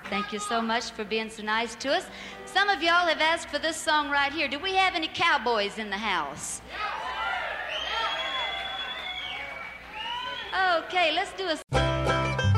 Thank you so much for being so nice to us. Some of y'all have asked for this song right here. Do we have any cowboys in the house? Okay, let's do a...